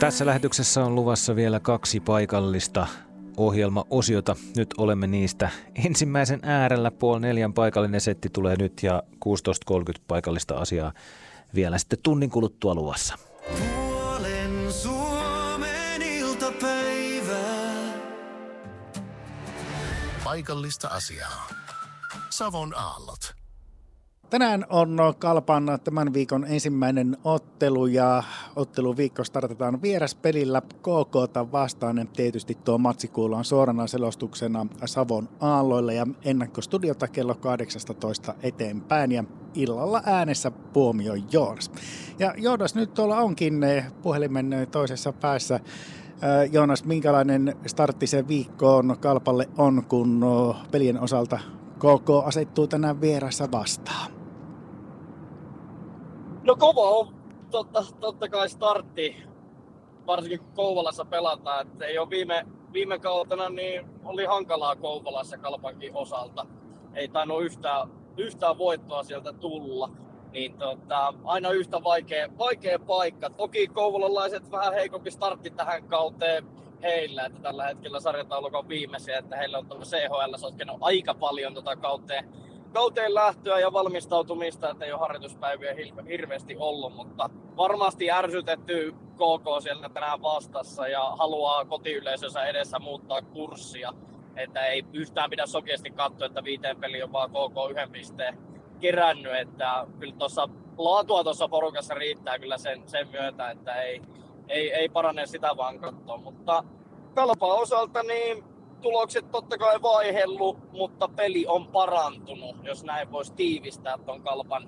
Tässä lähetyksessä on luvassa vielä 2 paikallista ohjelmaosiota. Nyt olemme niistä ensimmäisen äärellä. 3:30 paikallinen setti tulee nyt ja 16:30 paikallista asiaa vielä sitten tunnin kuluttua luvassa. Puolen Suomen iltapäivää. Paikallista asiaa. Savon aallot. Tänään on Kalpan tämän viikon ensimmäinen ottelu ja otteluviikko startataan vieraspelillä KK:ta vastaan. Tietysti tuo matsi kuullaan suorana selostuksena Savon aalloilla ja ennakkostudiota kello 18 eteenpäin ja illalla äänessä Puomio Joonas. Ja Joonas, nyt tuolla onkin puhelimen toisessa päässä. Joonas, minkälainen startti se viikkoon Kalpalle on, kun pelien osalta KK asettuu tänään vierassa vastaan? No kova on totta kai startti, varsinkin kun Kouvolassa pelataan. Et ei ole viime kautena niin oli hankalaa Kouvolassa Kalpankin osalta. Ei tainnut yhtään voittoa sieltä tulla. Niin aina yhtä vaikea paikka. Toki kouvolalaiset vähän heikompi startti tähän kauteen heillä, että tällä hetkellä sarjataulukon on viimeisiä, että heillä on CHL sotkenut aika paljon kauteen lähtöä ja valmistautumista, että ei ole harjoituspäiviä hirveästi ollut, mutta varmasti ärsytetty KK siellä tänään vastassa ja haluaa kotiyleisönsä edessä muuttaa kurssia, että ei yhtään pidä sokeasti katsoa, että 5 peliä on vaan KK 1 pisteen kerännyt, että kyllä laatua tuossa porukassa riittää kyllä sen myötä, että ei parane sitä vaan katsoa, mutta Kalpan osalta niin tulokset totta kai vaihellu, mutta peli on parantunut, jos näin voisi tiivistää tuon Kalpan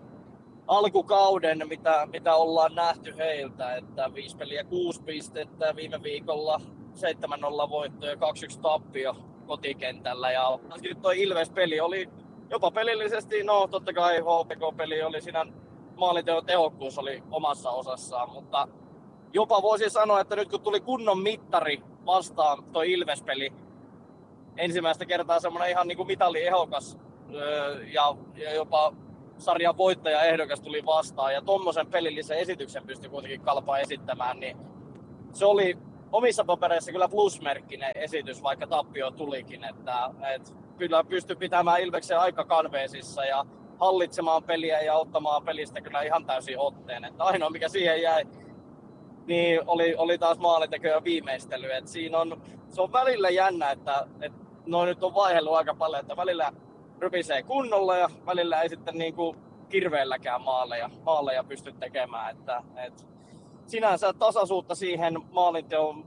alkukauden, mitä ollaan nähty heiltä, että 5 peliä 6 pistettä, viime viikolla 7-0 voitto ja 2-1 tappio kotikentällä ja tuo Ilves-peli oli jopa pelillisesti, no totta kai HPK-peli oli siinä, maalinteon tehokkuus oli omassa osassaan, mutta jopa voisi sanoa, että nyt kun tuli kunnon mittari vastaan tuo Ilves-peli, ensimmäistä kertaa semmoinen ihan niin kuin mitaliehokas ja jopa sarjan voittajaehdokas tuli vastaan ja tommosen pelillisen esityksen pystyi kuitenkin Kalpa esittämään, niin se oli omissa papereissa kyllä plusmerkkinen esitys, vaikka tappio tulikin, että kyllä pystyi pitämään Ilveksen aika kanveesissa ja hallitsemaan peliä ja ottamaan pelistä kyllä ihan täysin otteen, että ainoa mikä siihen jäi, niin oli taas maalinteko ja viimeistely. Et se on välillä jännä, että nyt on vaihellut aika paljon, että välillä rypisee kunnolla ja välillä ei sitten niin kuin kirveelläkään maaleja pysty tekemään. Että sinänsä tasaisuutta siihen maalinteon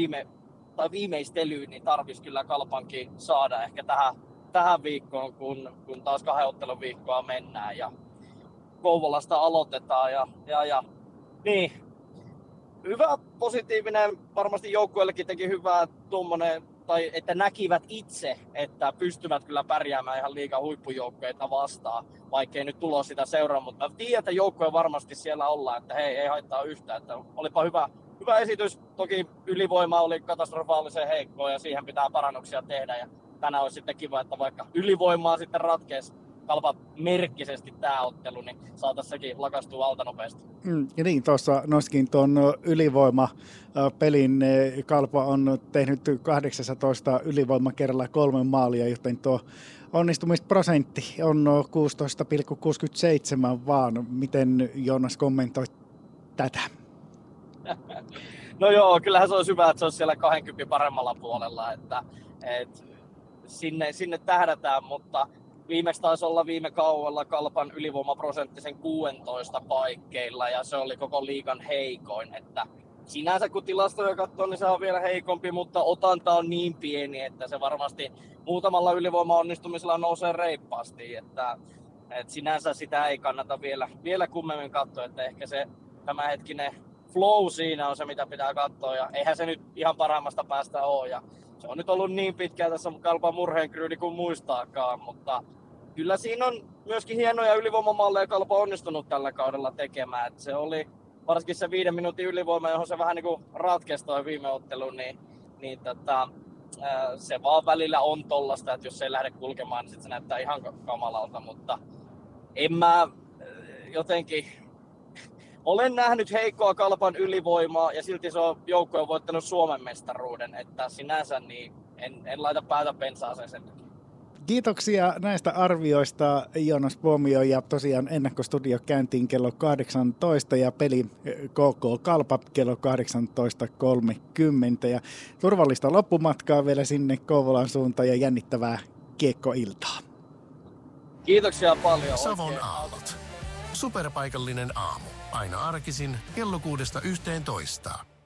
viimeistelyyn niin tarvitsisi kyllä Kalpankin saada ehkä tähän viikkoon, kun taas 2 ottelun viikkoa mennään ja Kouvolasta aloitetaan ja niin. Hyvä, positiivinen, varmasti joukkueellekin teki hyvää tuommoinen, tai että näkivät itse, että pystyvät kyllä pärjäämään ihan liigan huippujoukkueita vastaan, vaikkei nyt tulos sitä seuraa, mutta tiedän, että joukkue varmasti siellä ollaan, että hei, ei haittaa yhtään, että olipa hyvä esitys, toki ylivoima oli katastrofaalisen heikkoa ja siihen pitää parannuksia tehdä ja tänään olisi sitten kiva, että vaikka ylivoimaa sitten ratkeisi Kalpa merkkisesti tämä ottelu, niin saataisiin sekin lakastua alta nopeasti. Ja niin, tuossa noskin tuon ylivoimapelin. Kalpa on tehnyt 18 ylivoimakerralla 3 maalia, joten tuo onnistumisprosentti on 16,67 vaan. Miten Joonas kommentoit tätä? No joo, kyllähän se olisi hyvä, että se olisi siellä 20 paremmalla puolella, että sinne tähdätään, mutta viimeksi taisi olla viime kaudella Kalpan ylivoimaprosentti sen 16 paikkeilla ja se oli koko liigan heikoin. Että sinänsä kun tilastoja katsoo, niin se on vielä heikompi, mutta otanta on niin pieni, että se varmasti muutamalla ylivoimaonnistumisella nousee reippaasti. Että sinänsä sitä ei kannata vielä kummemmin katsoa, että ehkä se tämänhetkinen flow siinä on se, mitä pitää katsoa ja eihän se nyt ihan parhaimmasta päästä ole. Ja se on nyt ollut niin pitkään tässä Kalpan murheenkryyni kuin muistaakaan, mutta kyllä siinä on myöskin hienoja ylivoimamalleja Kalpa onnistunut tällä kaudella tekemään. Että se oli varsinkin se 5 minuutin ylivoima, johon se vähän niin kuin ratkesi toi viime ottelu, niin se vaan välillä on tollasta, että jos se ei lähde kulkemaan, niin sit se näyttää ihan kamalalta, mutta en mä jotenkin Olen nähnyt heikkoa Kalpan ylivoimaa ja silti se on joukko on voittanut Suomen mestaruuden, että sinänsä niin en laita päätä pensaaseen sen takia. Kiitoksia näistä arvioista Joonas Puomio ja tosiaan ennakkostudio käyntiin kello 18 ja peli KK Kalpa kello 18.30 ja turvallista loppumatkaa vielä sinne Kouvolan suuntaan ja jännittävää kiekkoiltaa. Kiitoksia paljon. Savon aallot. Superpaikallinen aamu. Aina arkisin kello 6-11.